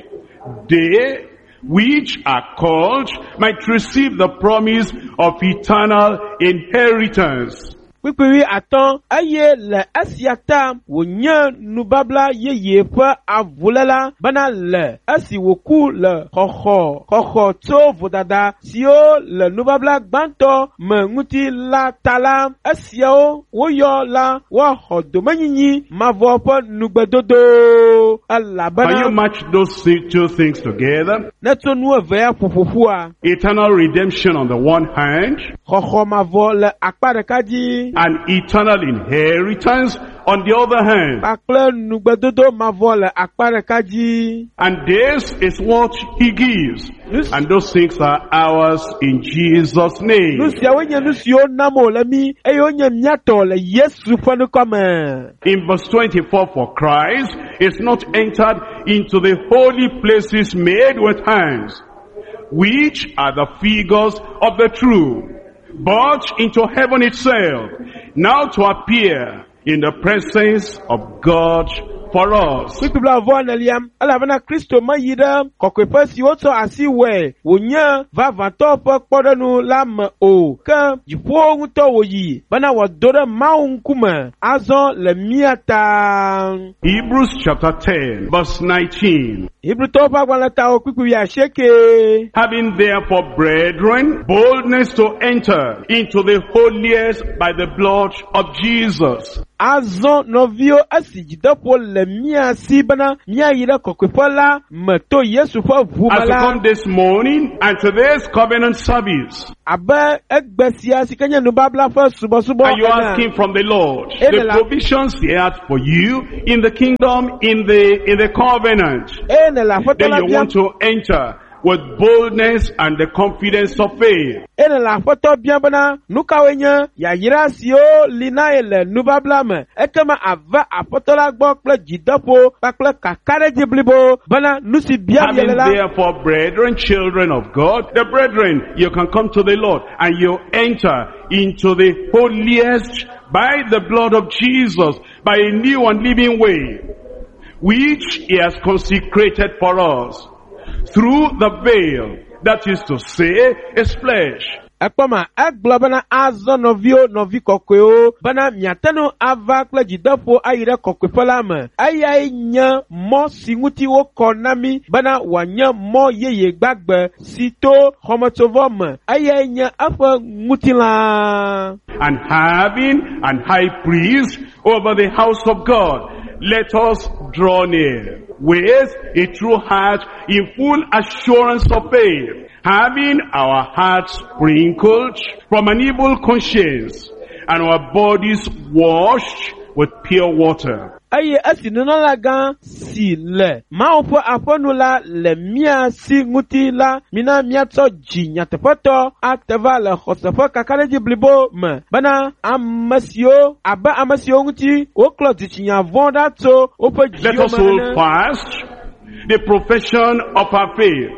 they which are called might receive the promise of eternal inheritance. Pipiri atan aye le asiata wonya nubabla yeye pa avulela bana le asi woku le khokho khokho to vodada sio le nubabla gbanto menguti la tala asio woyo la wa hodomanyinyi mavopo nugbedodo alla Can you bana match those two things together? neto nu veya fufufua Eternal redemption on the one hand, khokho mavo le akpare kaji and eternal inheritance on the other hand. Kpakple nugbedodo mavɔ le akpa ɖeka dzi. And this is what he gives. Nus- And those things are ours in Jesus' Nu name. siawo nye nu siwo nam wòle mí eye wonye míatɔ le Yesu ƒe nukɔme. In verse twenty-four, for Christ is not entered into the holy places made with hands, which are the figures of the true, but into heaven itself, now to appear in the presence of God for us. Kpikpla vɔ neliam elabena Kristo meyi ɖe kɔkɔeƒe si wotsɔ asi wɔe wònye vavãtɔ ƒe kpɔɖenu la me o, ke dziƒowo ŋutɔ wòyi bena wòado ɖe Mawu ŋkume azɔ le mía ta. Hebrews chapter ten, verse nineteen. Hibrutɔwo ƒe agbalẽ tawo kpikpi asieke. Having therefore, brethren, boldness to enter into the holiest by the blood of Jesus. Azɔ nɔviwo esi dzideƒo le mía si bena míayi ɖe kɔkɔeƒe la me to Yesu ƒe ʋu me As we la. come this morning and to this covenant service, Abe egbe sia si ke nye nubabla ƒe subɔsubɔ are you ene. asking from the Lord Ene the la- provisions He had for you in the kingdom, in the in the covenant? Eye ne le aƒetɔ Then la you biam. want to enter with boldness and the confidence of faith. Eye ne le aƒetɔ biam bena nu kawoe nye yayra siwo li na ye le nubabla me. Ekema ava aƒetɔ la gbɔ kple dzideƒo kpakple kakaɖedzi blibo bena nu si biam ye Having le la. therefore, brethren, children of God, the brethren, you can come to the Lord and you enter into the holiest by the blood of Jesus, by a new and living way, which He has consecrated for us through the veil, that is to say, His flesh. Ekpɔma egblɔ bena azɔ nɔviwo nɔvi kɔkɔewo bena miate ŋu ava kple dzideƒo ayi ɖe kɔkɔeƒe la me. Eyae nye mɔ si ŋuti wokɔ na mi bena wòanye mɔ yeye gbagbe si to xɔmetsovɔ me. Eyae nye eƒe ŋutilã. And having an high priest over the house of God, let us draw near with a true heart in full assurance of faith, having our hearts sprinkled from an evil conscience and our bodies washed with pure water. Eye esi nunɔlagã si le Mawu ƒe aƒenu la le mía si ŋuti la, mina míatsɔ dzi nyateƒetɔ ate va le xɔse ƒe kakaɖedzi blibo me bena ame siwo abe ame siwo ŋuti woklɔ dzitsinya vɔ ɖa tso woƒe Let dziwo us me hold ene. fast the profession of our faith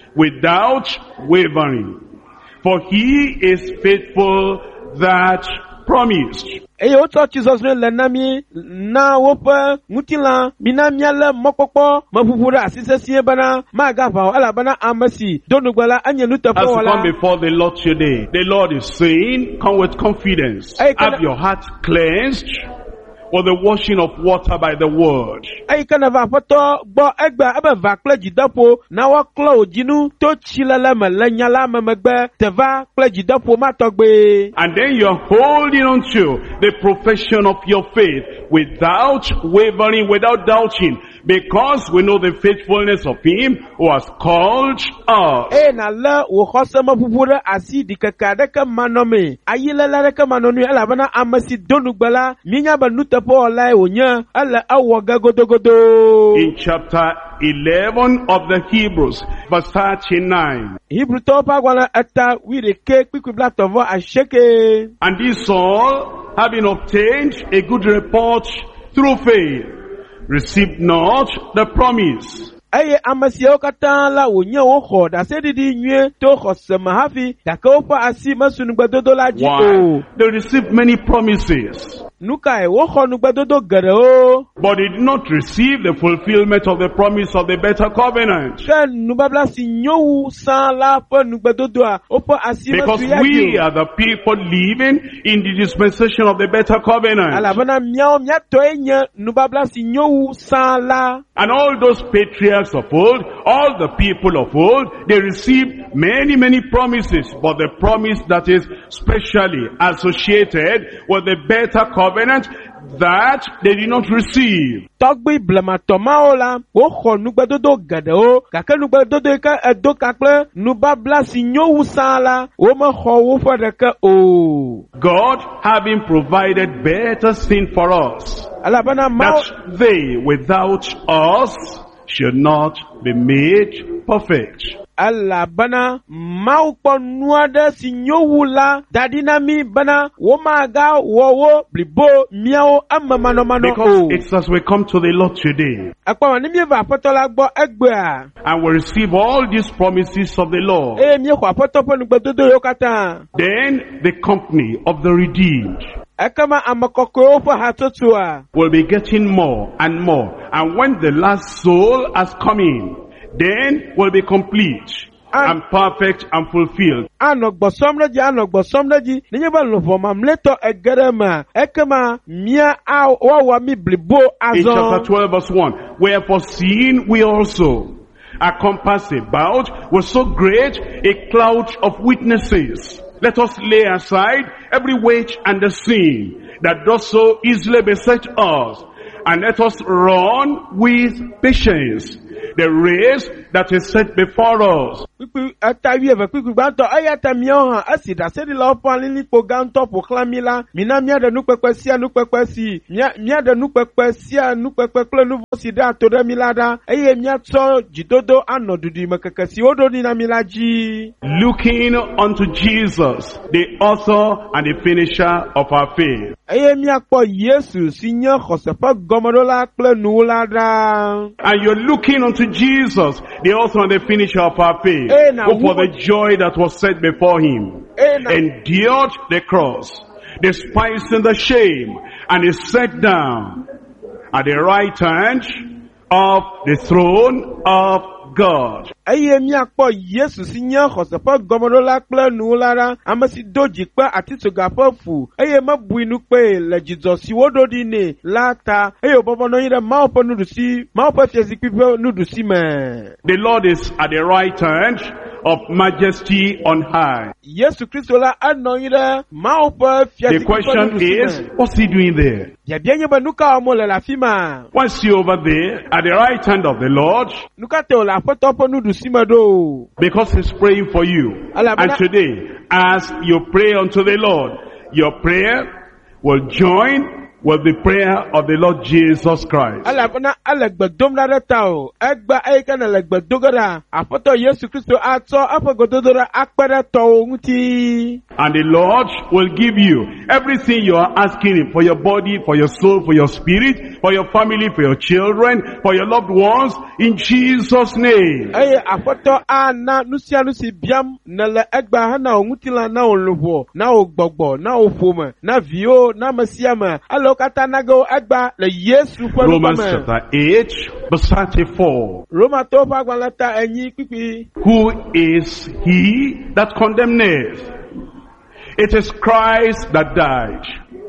without wavering, for He is faithful that promised. Eye wotsɔ tsizɔzɔe le na mi na woƒe ŋutilã, mina míalé mɔkpɔkpɔ meƒuƒu ɖe asi sesĩe bena magava o elabena ame si do nugbe la enye As you nuteƒewɔla. come before the Lord today, the Lord is saying, come with confidence. Hey, can Have I- your heart cleansed with the washing of water by the word. Eyi ke ne va aƒetɔ gbɔ egbe ebe va kple dzideƒo na woaklɔ wò dzinu to tsilele me le nya la me megbe te va kple dzideƒo ma tɔgbe. And then you're holding on to the profession of your faith without wavering, without doubting, because we know the faithfulness of Him who has called us. Eye nalé wò xɔse meƒuƒu ɖe asi ɖikeke aɖeke manɔme, ayilele aɖeke manɔnui elabena ame si do nugbe la, míenya be nuteƒewɔlae wònye, ele ewɔ ge godogodo. In chapter eleven of the Hebrews, verse thirty-nine. Hibrutɔwo ƒe agbalẽ eta wuiɖeke kpikpi blatɔvɔ asieke. And this all, having obtained a good report through faith, received not the promise. Eye ame siawo katã la wònye woxɔ ɖaseɖiɖi nyuie to xɔse me hafi gake woƒe asi mesu nugbedodo la dzi Why? o. They received many promises, Nu kae woxɔ nugbedodo geɖewo, but they did not receive the fulfillment of the promise of the better covenant. ke nubabla si nyo wu sã la ƒe nugbedodoa woƒe asi Because mesu ya we dzi o. are the people living in the dispensation of the better covenant. Elabena míawo míatɔe nye nubabla si nyo wu sã la. And all those patriarchs of old, all the people of old, they received many, many promises, but the promise that is specially associated with the better covenant, that they did not receive. Tɔgbi blematɔ mawo la, woxɔ nugbedodo geɖewo, gake nugbedodo yi ke edo kakple nubabla si nyo wu sãa la, womexɔ woƒe ɖeke o. God having provided better thing for us, Elabena Mawu that they without us should not be made perfect. elabena Mawu kpɔ nu aɖe si nyo wu la da ɖi na mí bena womaga wɔ wo blibo míawo ememanɔmanɔ Because o. it's as we come to the Lord today Ekpɔ ne míeva Aƒetɔ la gbɔ egbea, and we receive all these promises of the Lord, eye míexɔ Aƒetɔ ƒe nugbedodo yiwo katã. then the company of the redeemed Ekema ame kɔkɔewo ƒe hatsotsoa will be getting more and more. And when the last soul has come in, then will be complete and perfect and fulfilled. anɔ gbɔsɔm ɖe dzi, anɔ gbɔsɔm ɖe dzi, nenye be luvɔ mamlɛtɔ ege ɖe mea, ekema mía a- woawɔ mí blibo In chapter azɔ. twelve verse one, wherefore seeing we also are compassed about with so great a cloud of witnesses, let us lay aside every weight and the sin that does so easily beset us, and let us run with patience the race that is set before us. Kpikpi eta wi eve kpikpi gbãtɔ, eya ta míawo hã esi ɖaseɖilawo ƒe alilikpo gãtɔ ƒoxlã mí la, mina míaɖe nukpekpe sia nukpekpe si mía míaɖe nukpekpe sia nukpekpe kple nu vɔ̃ si ɖe ato ɖe mí la ɖa, eye míatsɔ dzidodo anɔ ɖuɖuime keke si woɖo ɖi na mí la dzi. Looking unto Jesus, the author and the finisher of our faith. Eye míakpɔ Yesu si nye xɔse ƒe gɔmeɖola kple nuwòla ɖa. And you're looking unto Jesus, the author and the finisher of our faith, Eh, now who for who- the joy that was set before him, Eh, now- endured the cross, despising the shame, and is set down at the right hand of the throne of God. Eye míakpɔ Yesu si nye xɔse ƒe gɔmeɖola kple nuwòla ɖa, ame si do dzikpe atitsoga ƒe fu, eye mebui nu kpee le dzidzɔ si woɖo ɖi nɛ la ta, eye wòbɔbɔ nɔ anyi ɖe Mawu ƒe nuɖusi, Mawu ƒe fiazikpui ƒe nuɖusi me. The Lord is at the right hand of majesty on high. Yesu Kristo la enɔ anyi ɖe Mawu ƒe The fiazikpui ƒe question is, nuɖusi me. what's he doing there? Biabia nye be nu ka wɔm wòle le afi ma? Why is he over there at the right hand of the Lord? Nu ka te wòle Aƒetɔ ƒe nuɖusi me ɖo? Because he's praying for you. Alabama- And today, as you pray unto the Lord, your prayer will join with the prayer of the Lord Jesus Christ. Elabena ele gbe dom ɖa ɖe ta o. Egbe eyi ke nele gbe do ge ɖa. Aƒetɔ Yesu Kristo atsɔ eƒe gbedodoɖa akpe ɖe tɔwo ŋuti. And the Lord will give you everything you are asking him for your body, for your soul, for your spirit, for your family, for your children, for your loved ones, in Jesus' name. Eye Aƒetɔ ana nu sia nu si biam nele egbe hena wò ŋutilã, na wò luʋɔ, na wò gbɔgbɔ, na wò ƒome, na viwo, na ame sia ame. Ele wo katã nage wo egba le Yesu ƒe Romans nugbe me. chapter eight, verse thirty-four. Romatɔwo ƒe agbalẽ ta enyi kpikpi. Who is he that condemneth? It is Christ that died.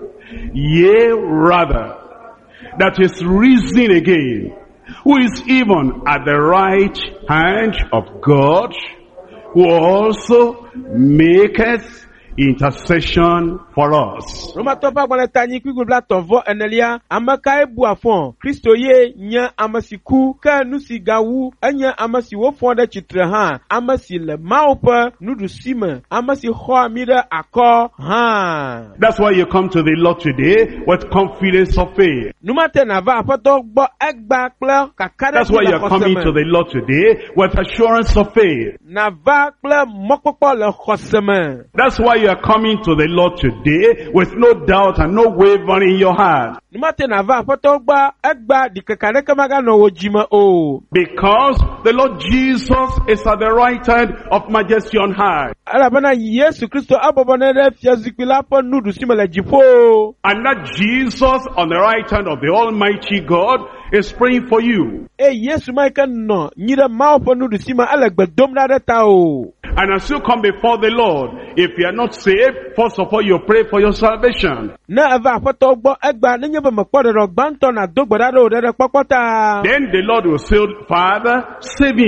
Yea, rather, that is risen again, who is even at the right hand of God, who also maketh intercession for us. Romatɔwo ƒe agbalẽ ta enyi kpikpi bla tɔvɔ enelia. Ame kae bu afɔ? Kristo ye nye ame si ku, ke nu si gawu enye ame si wofɔ ɖe tsitre hã, ame si le Mawu ƒe nuɖusi me, ame si xɔ ami ɖe akɔ hã. That's why you come to the Lord today with confidence of faith. Numate nava Aƒetɔ gbɔ egba kple kaka ɖe That's why dzi le you're coming to xɔse me. the Lord today with assurance of faith. Nava kple mɔkpɔkpɔ le xɔse me. That's why you are coming to the Lord today with no doubt and no wavering in your heart. Numate nava Aƒetɔ gbɔ egba ɖikeka ɖeke maganɔ wo dzi me o. Because the Lord Jesus is at the right hand of majesty on high. Elabena Yesu Kristo ebɔbɔ nɔ ɖe fiazikpui la ƒe nuɖusi me le dziƒo. And that Jesus on the right hand of the Almighty God is praying for you. Eye Yesu ma yi ke nɔ nyi ɖe Mawu ƒe nuɖusi me ele gbe dom ɖa ɖe ta o. And as you come before the Lord, if you are not saved, first of all you pray for your salvation. Ne eva Aƒetɔ gbɔ egba nenye be mekpɔ ɖeɖɔ gbãtɔ na do gbe ɖa ɖe wò ɖeɖe kpɔkpɔ ta. Then the Lord will say, Father, save him.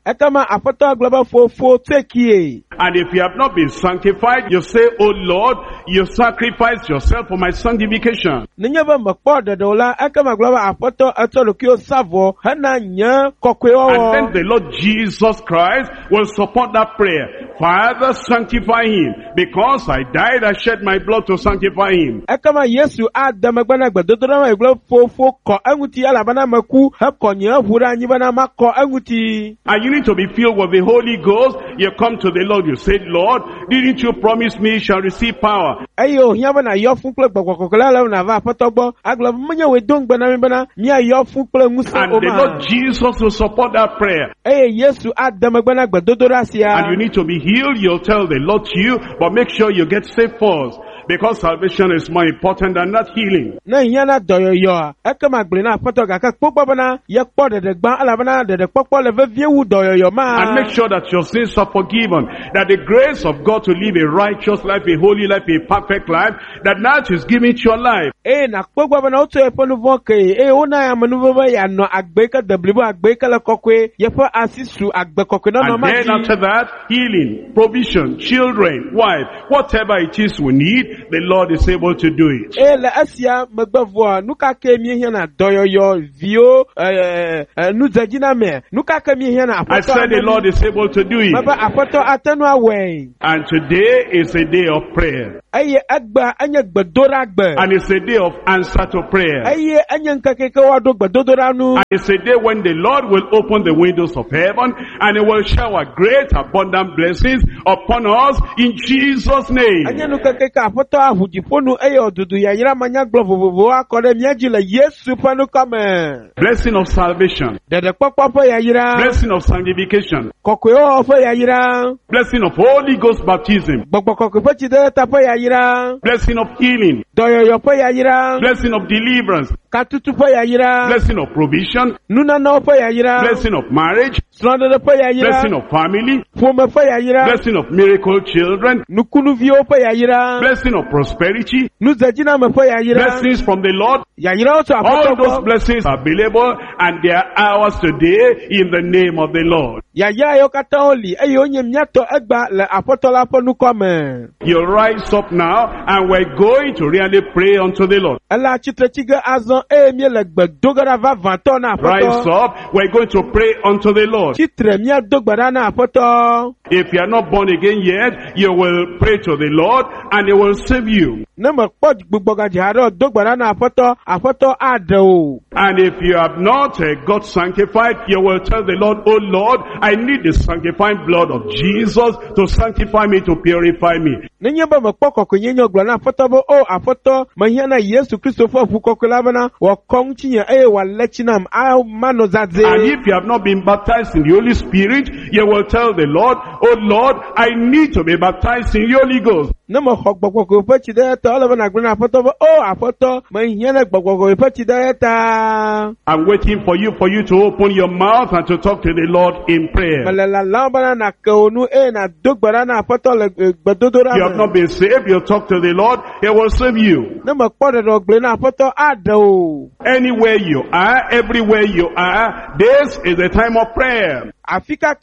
Ekama apoto global fo fo teki. And if you have not been sanctified, you say, "Oh Lord, you sacrificed yourself for my sanctification." Ninyaba makpo dedola ekama global apoto atolukio savo hana nya kokwewo. And then the Lord Jesus Christ will support that prayer. "Father, sanctify him, because I died, I shed my blood to sanctify him." Ekama Yesu adamagbana gbadodora ma iglo fo fo ko anguti alabana maku hakonya hura nyibana mako anguti. And you need to be filled with the Holy Ghost. You come to the Lord, you say, "Lord, didn't you promise me you shall receive power?" Ayo hiabana yo funple gbagbokokola la na va patogbo aglo manya we don gbana mbana mia yo funple musa And the Lord Jesus will support that prayer. Eye Yesu adamagbana gbadodora sia. And you need to be healed. You'll tell the Lord to you, but make sure you get saved first, because salvation is more important than that healing. Na hiana doyoyo ekama gblena patoga ka popo bana ye kpo de gba alabana de popo le viewu doyoyo ma. And make sure that your sins are forgiven, that the grace of God to live a righteous life, a holy life, a perfect life, that that is given to your life. Eh na popo bana oto e ponu voke eh ona ya manu baba ya no agbeka deblibu agbeka le kokwe ye fa asisu agbe kokwe no no ma. And then after that, healing, provision, children, wife, whatever it is we need, the Lord is able to do it. Eh la asia megbavo nuka ke mi hiana doyoyo vio eh nu zagina me nuka ke mi hiana apoto. I said the Lord is able to do it. Baba apoto atanu awe. And today is a day of prayer. Aye agba anya gbadora agba. And it's a day of answer to prayer. Aye anya nkakeke wado gbadodora nu. And it's a day when the Lord will open the windows of heaven and He will shower great abundant blessings upon us in Jesus' name. Anya nkakeke apoto ahujifonu aye odudu ya yira manya glovovovo akore miaji la Yesu panu kame. Blessing of salvation. Dede popo ya yira. Blessing of sanctification. Kokwe ofo ya yira. Blessing of Holy Ghost baptism. Gbogbo kokwe pochi de tapo ya yira. Blessing of healing. Doyoyo po ya yira. Blessing of deliverance. Katutu po ya yira. Blessing of provision. Nuna no po ya yira. Blessing of marriage. Slonde po ya yira. Blessing of family. Fume po ya yira. Blessing of miracle children. Nukunu vio po ya yira. Blessing of prosperity. Nuzajina me po ya yira. Blessings from the Lord. Ya yira oto apoto. All those blessings are available and they are ours today in the name of the Lord. Ya ya yo kataoli ayo nye mnyato egba le apoto la po nukome. You rise up now and we're going to really pray unto the Lord. Ela chitre chige azon e mie le gbedogara va vanto na apoto. Rise up, we're going to pray unto the Lord. Chitre mie dogbara na apoto. If you are not born again yet, you will pray to the Lord and He will save you. Nemo pod gbogboga jiharo dogbara na apoto apoto ado. And if you have not uh, got sanctified, you will tell the Lord, "Oh Lord, I need the sanctifying blood of Jesus to sanctify me, to purify me." Ninyeba mokpoko kunyenyo gbara na apoto bo o apoto mahiana Yesu Kristo fo fukokula bana wa kongchinye e wa lechinam a mano zadze. And if you have not been baptized in the Holy Spirit, you will tell the Lord, "Oh Lord, I need to be baptized in the Holy Ghost." Nemo hokboko pechi de ta ola bana gbara na apoto bo o apoto mahiana gbogbo pechi de ta. I'm waiting for you, for you to open your mouth and to talk to the Lord in prayer. You have not been saved, you talk to the Lord, He will save you. Anywhere you are, everywhere you are, this is the time of prayer. And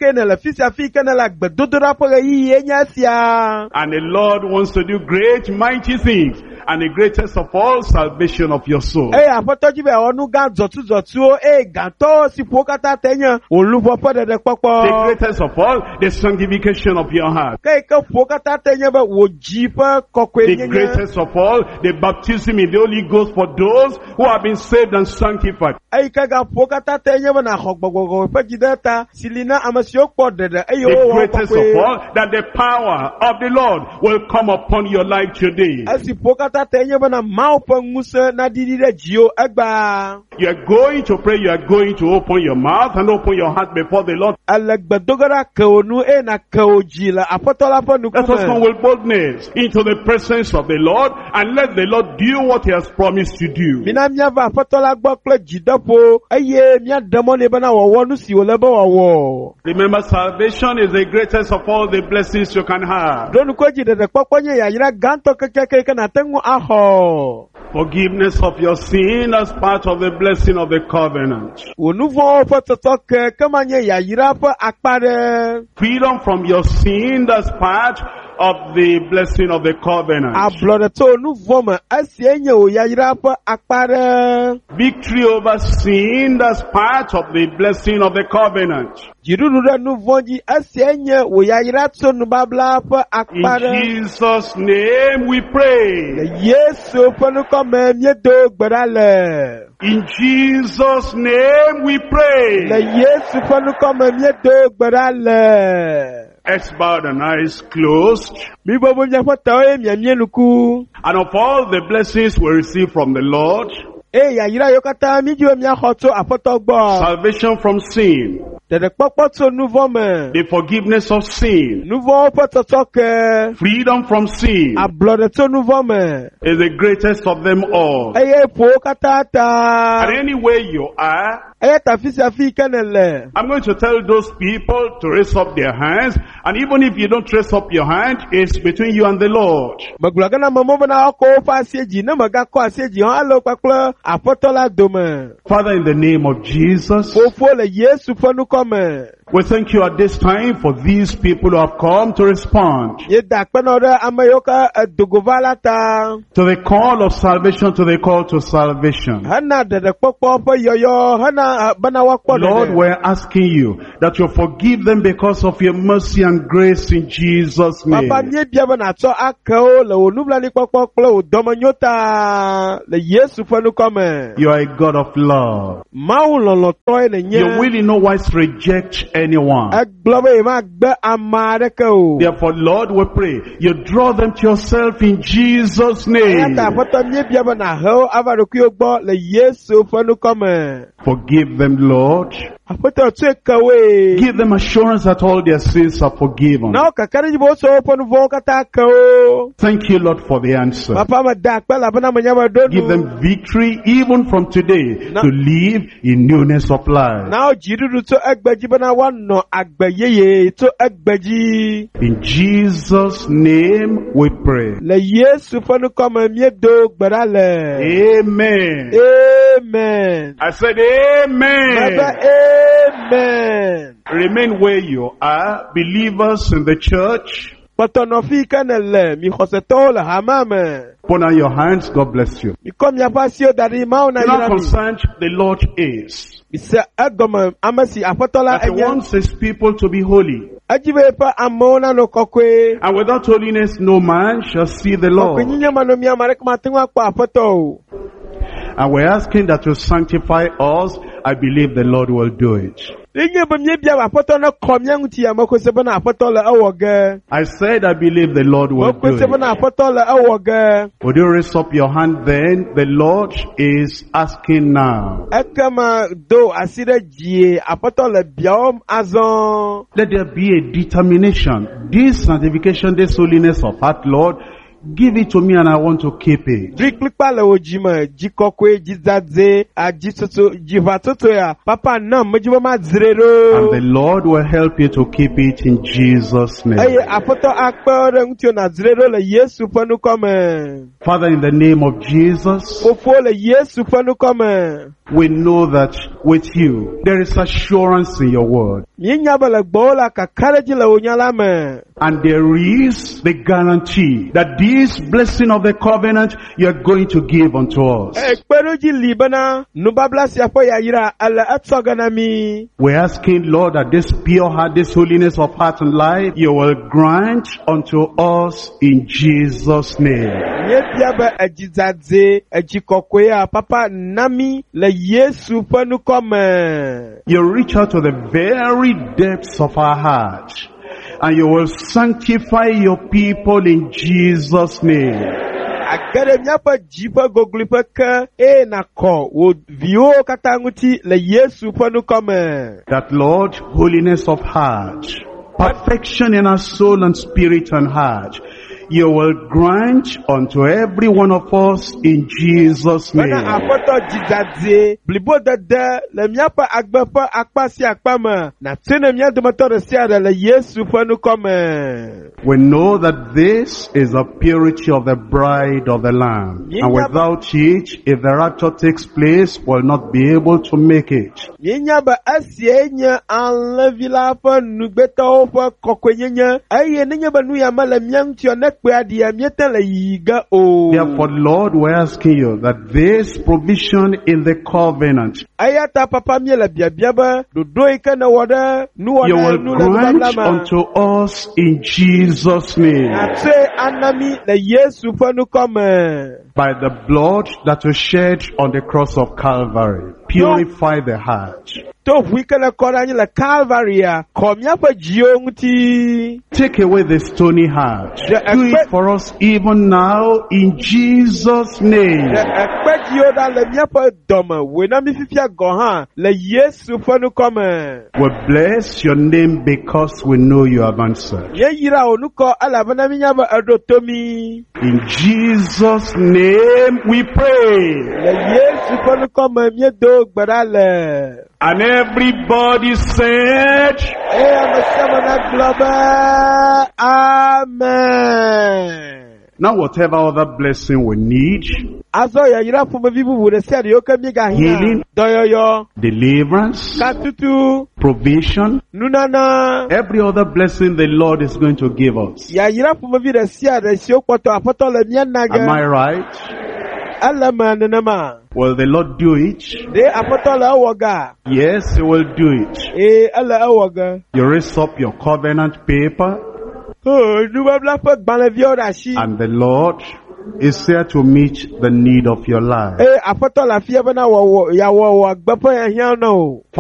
the Lord wants to do great, mighty things. And the greatest of all, salvation of your soul. The greatest of all, the sanctification of your heart. The greatest of all, the baptism in the Holy Ghost for those who have been saved and sanctified. The greatest of all, that the power of the Lord will come upon your life today. You are going to pray, you are going to open your mouth and open your heart before the Lord. Let us come with boldness into the presence of the Lord and let the Lord do what He has promised to do. Remember, salvation is the greatest of all the blessings you can have. Forgiveness of your sin as part of the blessing of the covenant. Onuvo fototoke kamanye ya yirapo akpare. Freedom from your sin as part of the blessing of the covenant. Ablodeto onuvo me asienye o ya yirapo akpare. Victory over sin as part of the blessing of the covenant. Jirurure nuvonji asienye o ya yirato nubabla po akpare. In Jesus' name we pray. Yesu fonuko me miedo gberale. In Jesus' name we pray. Le Yesu fonuko me miedo gberale. Heads bowed and eyes closed. Mi bobo nyafoto e miamienuku. And of all the blessings we receive from the Lord, E ya yira yokata mi jiwe miahoto apotogbo. salvation from sin, Dede popoto nouveau me. the forgiveness of sin, Nouveau pototoke. freedom from sin Ablodeto nouveau me. is the greatest of them all. Eye po katata. And anywhere you are, Eye tafisi afi kenele. I'm going to tell those people to raise up their hands. And even if you don't raise up your hand, it's between you and the Lord. Magulagana mamobo na oko fa asieji. Na magako asieji. Halo kwaklo apotola dome. Father, in the name of Jesus, Fofo le Yesu fonu kome. we thank you at this time for these people who have come to respond Ye dakpenore amayoka dogovalata. to the call of salvation, to the call to salvation. Hana dede pokpo po yoyo. Hana bana wakpo dede. Lord, we're asking you that you forgive them because of your mercy and grace in Jesus' name. Papa nye biaba na to akao le onubla ni pokpo klo domanyota le Yesu fonu kome. You are a God of love. Mau lolo toy le nye. You will in no wise reject anyone. Aglobe ma gbe amare ko. Therefore, Lord, we pray you draw them to yourself in Jesus' name. Yata poto nye biaba na ho avarokuyo gbo le Yesu fonu kome. Forgive them, Lord. Apoto tse kawe. Give them assurance that all their sins are forgiven. Na kakari jibo so ponu vo kata ko. Thank you, Lord, for the answer. Papa ma dak pela bana manyama donu. Give them victory even from today No. to live in newness of life. Now jirudu to egbeji bana wano agbeyeye to egbeji. In Jesus' name we pray. Le Yesu fonu kome miedo gberale. Amen. Amen. I said amen. Baba, amen. Remain where you are, believers in the church. Potonofi kanele mi khoseto la hamame. Put on your hands. God bless you. Mi kom ya pasio dari mauna You know how yirami. concerned the Lord is. Mi se agoma amasi apotola That He enye. wants His people to be holy. Ajibe pa amona no kokwe. And without holiness, no man shall see the Lord. Kwenye mano mi amarek matingwa kwa apoto. And we're asking that you sanctify us. I believe the Lord will do it. Inye bamye bia apoto na komya nguti ya mako sebe na apotola awoge. I said I believe the Lord will do Mako sebe na it. apotola awoge. Would you raise up your hand then? The Lord is asking now. Ekama do asire jie apotola biom azon. Let there be a determination. This sanctification, this holiness of heart, Lord, give it to me and I want to keep it. Driklikpa le ojima, jikokwe, jizadze, ajisoto, jivatoto ya. Papa nam, majiba ma And the zrero. Lord will help you to keep it in Jesus' name. Aye, apoto akpere ngutio na zrero le Yesu panu kome. Father, in the name of Jesus, Ofo le Yesu panu kome. we know that with you, there is assurance in your word. Minyaba le gbola kakareji le onyala me. And there is the guarantee that this blessing of the covenant you are going to give unto us. Ekperoji libana, nubabla siapo ya yira, ala atsogana mi. We're asking, Lord, that this pure heart, this holiness of heart and life, you will grant unto us in Jesus' name. Nye biaba ajizadze, ajikokwe ya. Papa nami le Yesu panu kome. You reach out to the very depths of our heart, and you will sanctify your people in Jesus' name. Agere miapa jipa goglipa ka e na ko wo vio katanguti le Yesu panu kome. That, Lord, holiness of heart, perfection in our soul and spirit and heart, you will grant unto every one of us in Jesus' Bana name. apoto jidadze blibo dede le miapa agbepa akpasi akpama na tsene mia domato de sia de le Yesu fanu come. We know that this is the purity of the bride of the Lamb. And without it, if the rapture takes place, we'll not be able to make it. Yenya ba asienya anlevila fa nugbeto fa kokwenya aye nenya ba nu ya mala miantio nekpe ade amieta la yiga o. Therefore, Lord, we're asking you that this provision in the covenant, ayata papa miela biabia ba dodo ikana wada nu you wada will nu la grant blama unto us in Jesus' name. ate anami le Yesu fanu come. By the blood that was shed on the cross of Calvary, purify the heart. To wikana korani la Calvary komya pa jiongti. Take away the stony heart. The Do it for us even now in Jesus' name. The ekpe jioda le miapa doma wena mi fifia gohan le Yesu fanu come. We bless your name because we know you have answered. Ye yira onuko alabana mi nyaba adotomi. In Jesus' name we pray. Le Yesu fanu come mi do gbadale. And everybody said, Eh amasamana globa. Amen. now whatever other blessing we need, Azo ya yira fuma vivu bude se de yoka mi ga hina. Healing. Doyoyo. deliverance, Katutu. provision, Nunana. every other blessing the Lord is going to give us. Ya yira fuma vida sia de sio kwato apoto le mianaga. Am I right? Alama nanama. Will the Lord do it? De apoto le awoga. Yes, He will do it. Eh ala awoga. You raise up your covenant paper, Oh, nuba bla fa gbanle vio dashi. and the Lord is there to meet the need of your life. Eh apoto la fie bana wo ya wo agbepo ya hian no.